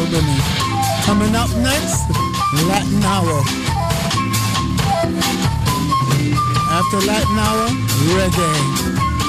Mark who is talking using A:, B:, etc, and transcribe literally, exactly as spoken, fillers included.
A: Albany. Coming up next, Latin Hour. After Latin Hour, reggae.